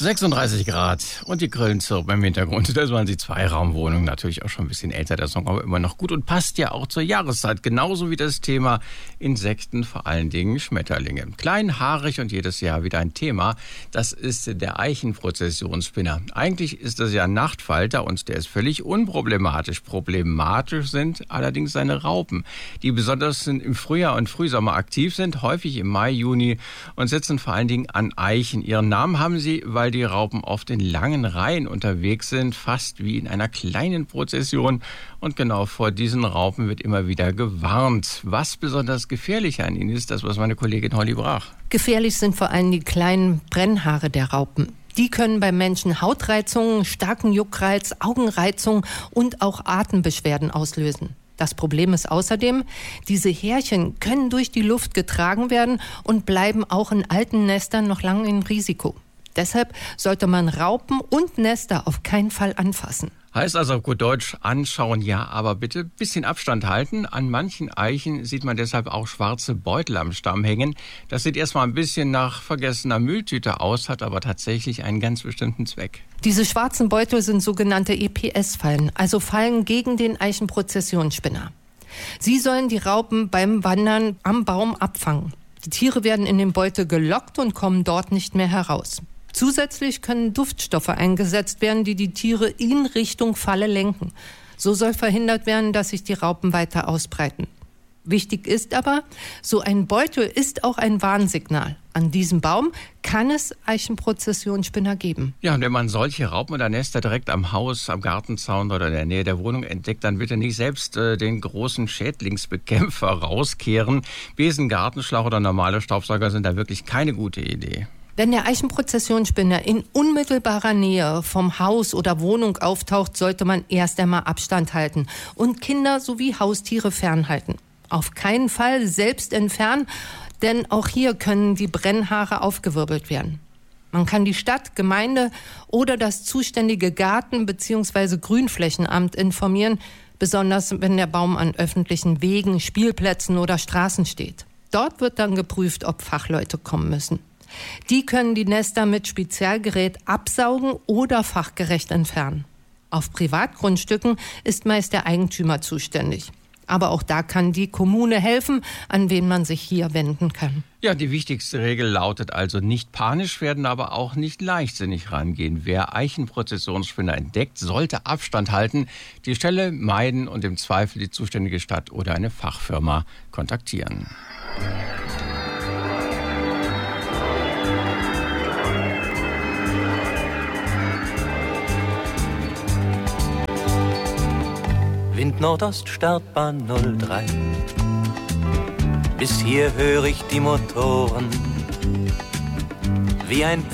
36 Grad und die Grillen zirpen im Hintergrund. Das waren die Zweiraumwohnungen, natürlich auch schon ein bisschen älter, der Song, aber immer noch gut und passt ja auch zur Jahreszeit. Genauso wie das Thema Insekten, vor allen Dingen Schmetterlinge. Klein, haarig und jedes Jahr wieder ein Thema. Das ist der Eichenprozessionsspinner. Eigentlich ist das ja ein Nachtfalter und der ist völlig unproblematisch. Problematisch sind allerdings seine Raupen, die besonders im Frühjahr und Frühsommer aktiv sind, häufig im Mai, Juni und setzen vor allen Dingen an Eichen. Ihren Namen haben sie, weil die Raupen oft in langen Reihen unterwegs sind, fast wie in einer kleinen Prozession. Und genau vor diesen Raupen wird immer wieder gewarnt. Was besonders gefährlich an ihnen ist, das was meine Kollegin Holly Brach. Gefährlich sind vor allem die kleinen Brennhaare der Raupen. Die können beim Menschen Hautreizungen, starken Juckreiz, Augenreizungen und auch Atembeschwerden auslösen. Das Problem ist außerdem, diese Härchen können durch die Luft getragen werden und bleiben auch in alten Nestern noch lange im Risiko. Deshalb sollte man Raupen und Nester auf keinen Fall anfassen. Heißt also auf gut Deutsch anschauen, ja, aber bitte ein bisschen Abstand halten. An manchen Eichen sieht man deshalb auch schwarze Beutel am Stamm hängen. Das sieht erstmal ein bisschen nach vergessener Mülltüte aus, hat aber tatsächlich einen ganz bestimmten Zweck. Diese schwarzen Beutel sind sogenannte EPS-Fallen, also Fallen gegen den Eichenprozessionsspinner. Sie sollen die Raupen beim Wandern am Baum abfangen. Die Tiere werden in den Beutel gelockt und kommen dort nicht mehr heraus. Zusätzlich können Duftstoffe eingesetzt werden, die die Tiere in Richtung Falle lenken. So soll verhindert werden, dass sich die Raupen weiter ausbreiten. Wichtig ist aber, so ein Beutel ist auch ein Warnsignal. An diesem Baum kann es Eichenprozessionsspinner geben. Ja, und wenn man solche Raupen oder Nester direkt am Haus, am Gartenzaun oder in der Nähe der Wohnung entdeckt, dann bitte nicht selbst den großen Schädlingsbekämpfer rauskehren. Besen, Gartenschlauch oder normale Staubsauger sind da wirklich keine gute Idee. Wenn der Eichenprozessionsspinner in unmittelbarer Nähe vom Haus oder Wohnung auftaucht, sollte man erst einmal Abstand halten und Kinder sowie Haustiere fernhalten. Auf keinen Fall selbst entfernen, denn auch hier können die Brennhaare aufgewirbelt werden. Man kann die Stadt, Gemeinde oder das zuständige Garten- bzw. Grünflächenamt informieren, besonders wenn der Baum an öffentlichen Wegen, Spielplätzen oder Straßen steht. Dort wird dann geprüft, ob Fachleute kommen müssen. Die können die Nester mit Spezialgerät absaugen oder fachgerecht entfernen. Auf Privatgrundstücken ist meist der Eigentümer zuständig. Aber auch da kann die Kommune helfen, an wen man sich hier wenden kann. Ja, die wichtigste Regel lautet also nicht panisch werden, aber auch nicht leichtsinnig rangehen. Wer Eichenprozessionsspinner entdeckt, sollte Abstand halten, die Stelle meiden und im Zweifel die zuständige Stadt oder eine Fachfirma kontaktieren. Wind Nordost, Startbahn 03. Bis hier höre ich die Motoren wie ein